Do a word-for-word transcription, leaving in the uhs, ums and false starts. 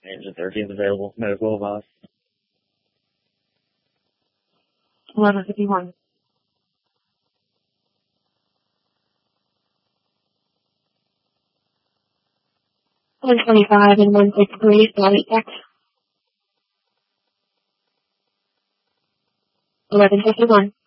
Engine thirteen is available. Medical advice. eleven fifty-one. one twenty-five and one sixty-three, static check. eleven fifty-one.